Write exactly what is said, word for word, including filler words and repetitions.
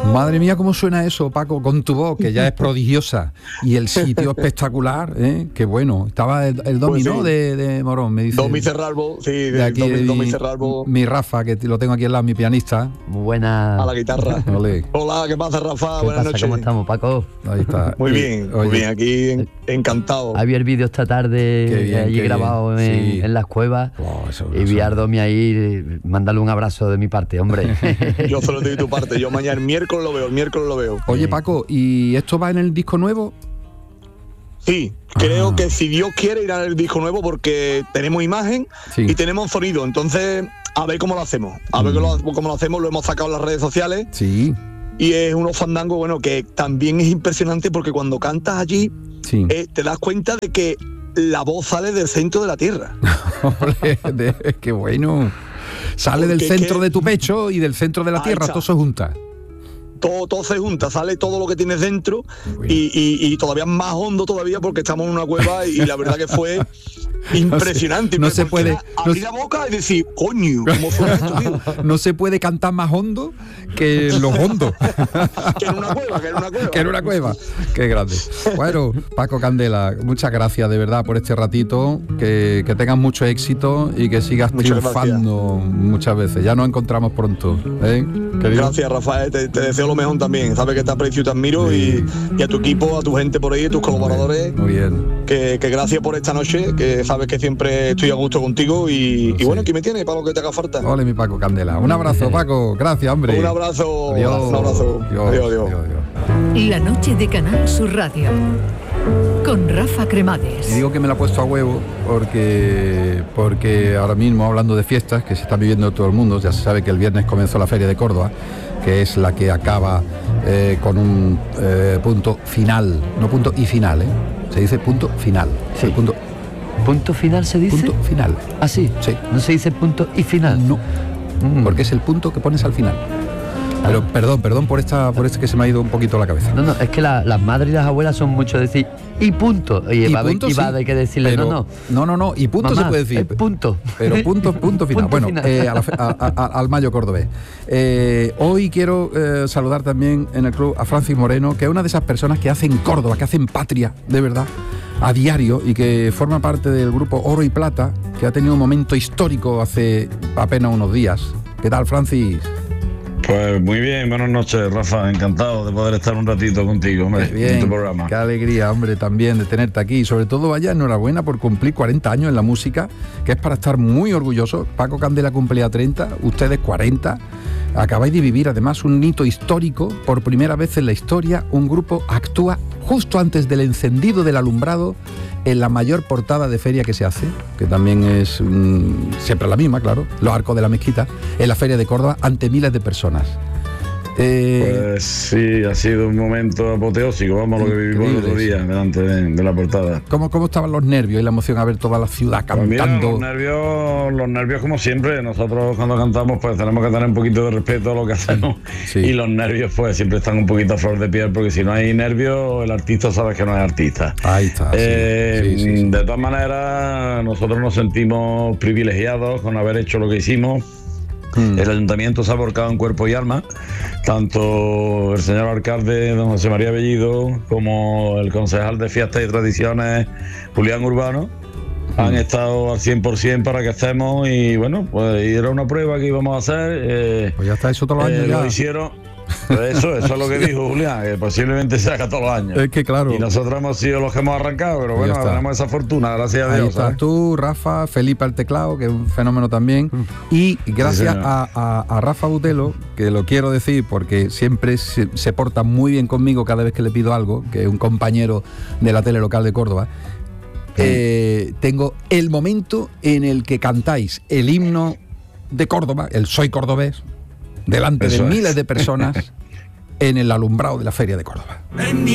Madre mía, cómo suena eso, Paco, con tu voz, que ya es prodigiosa. Y el sitio espectacular, ¿eh? Qué bueno. Estaba el, el dominó pues sí. de, de Morón, me dice. Domi Cerralbo, sí, de, de aquí, Domi, de Domi mi, Cerralbo. Mi Rafa, que lo tengo aquí al lado, mi pianista. Buena. A la guitarra. Olé. Hola, ¿qué pasa, Rafa? ¿Qué Buenas pasa? noches. ¿Cómo estamos, Paco? Ahí está. Muy y, bien, oye, muy bien, aquí en, encantado. Había el vídeo esta tarde bien, allí grabado en, sí. en las cuevas. Oh, eso, y vi a Ardomi ahí, mándale un abrazo de mi parte, hombre. Yo solo te doy tu parte, yo mañana el miércoles lo veo, el miércoles lo veo. Oye, Paco, ¿y esto va en el disco nuevo? Sí, creo ah. que si Dios quiere irá en el disco nuevo porque tenemos imagen sí. y tenemos sonido, entonces a ver cómo lo hacemos, a mm. ver cómo lo, cómo lo hacemos, lo hemos sacado en las redes sociales. Sí. Y es unos fandangos, bueno, que también es impresionante porque cuando cantas allí sí. eh, te das cuenta de que la voz sale del centro de la tierra. Olé, de, qué bueno. Sale porque del centro que, de tu pecho y del centro de la tierra, todo se junta. Todo, todo se junta, sale todo lo que tienes dentro y, y, y todavía más hondo todavía porque estamos en una cueva y la verdad que fue impresionante. No se, no se puede abrir no la boca y decir, coño, ¿cómo fue esto, tío? No se puede cantar más hondo que en los hondos. Que en una cueva, que en una cueva. Que en una cueva. Qué grande. Bueno, Paco Candela, muchas gracias de verdad por este ratito, que, que tengas mucho éxito y que sigas muchas triunfando gracias. Muchas veces. Ya nos encontramos pronto, ¿eh? Gracias, Rafael, te, te deseo lo mejor también. Sabes que te aprecio y te admiro sí. y, y a tu equipo, a tu gente por ahí, a tus colaboradores. Muy bien. Que, que gracias por esta noche, que sabes que siempre estoy a gusto contigo y, sí. y bueno, aquí me tienes para lo que te haga falta. Ole, mi Paco Candela. Un abrazo, Paco. Gracias, hombre. Un abrazo. Adiós. Un abrazo. Adiós. Adiós, adiós. Adiós, adiós. La noche de Canal Sur Radio. Con Rafa Cremades. Y digo que me la he puesto a huevo porque, porque ahora mismo, hablando de fiestas que se están viviendo en todo el mundo, ya se sabe que el viernes comenzó la Feria de Córdoba, que es la que acaba eh, con un eh, punto final, no punto y final, ¿eh? Se dice punto final. Sí. El punto, ¿Punto final se dice? Punto final. ¿Ah, sí? Sí. ¿No se dice punto y final? No, mm. porque es el punto que pones al final. Pero perdón, perdón por esta, por este que se me ha ido un poquito la cabeza. No, no, es que la, las madres y las abuelas son mucho de decir y punto. Y, y va, punto, y va sí, de que decirle pero, no, no. No, no, no, y punto Mamá, se puede decir. Es punto. Pero punto, punto final. Punto bueno, final. Eh, a la, a, a, al Mayo Cordobés. Eh, hoy quiero eh, saludar también en el club a Francis Moreno, que es una de esas personas que hacen Córdoba, que hacen patria, de verdad, a diario, y que forma parte del grupo Oro y Plata, que ha tenido un momento histórico hace apenas unos días. ¿Qué tal, Francis? Pues muy bien, buenas noches, Rafa, encantado de poder estar un ratito contigo, hombre, bien, en tu programa. Qué alegría, hombre, también de tenerte aquí, y sobre todo, vaya, enhorabuena por cumplir cuarenta años en la música, que es para estar muy orgulloso. Paco Candela cumplía treinta, ustedes cuarenta, acabáis de vivir además un hito histórico. Por primera vez en la historia, un grupo actúa justo antes del encendido del alumbrado en la mayor portada de feria que se hace, que también es mmm, siempre la misma, claro, los arcos de la mezquita, en la Feria de Córdoba, ante miles de personas. Eh, pues sí, ha sido un momento apoteósico, vamos, lo que vivimos el otro día delante de, de la portada. ¿Cómo, ¿Cómo estaban los nervios y la emoción a ver toda la ciudad cantando? Pues mira, los nervios, los nervios como siempre, nosotros cuando cantamos pues tenemos que tener un poquito de respeto a lo que hacemos, sí. Y los nervios pues siempre están un poquito a flor de piel, porque si no hay nervios el artista sabe que no es artista. Ahí está. Eh, sí, sí, sí, sí. De todas maneras, nosotros nos sentimos privilegiados con haber hecho lo que hicimos. Mm. El ayuntamiento se ha volcado en cuerpo y alma, tanto el señor alcalde don José María Bellido como el concejal de fiestas y tradiciones Julián Urbano mm. han estado al cien por ciento para que estemos, y bueno, pues era una prueba que íbamos a hacer. Eh, pues ya está eso todos los años. Eh, ya. Lo hicieron. Eso, eso es lo que dijo Julián, que posiblemente se haga todos los años. Es que claro. Y nosotros hemos sido los que hemos arrancado, pero bueno, tenemos esa fortuna, gracias a Ahí Dios. Estás ¿sabes? Tú, Rafa, Felipe al teclado, que es un fenómeno también. Mm. Y gracias sí, a, a, a Rafa Butelo, que lo quiero decir porque siempre se, se porta muy bien conmigo cada vez que le pido algo, que es un compañero de la tele local de Córdoba. Sí. Eh, tengo el momento en el que cantáis el himno de Córdoba, el Soy Cordobés, delante Eso de es. miles de personas en el alumbrado de la Feria de Córdoba.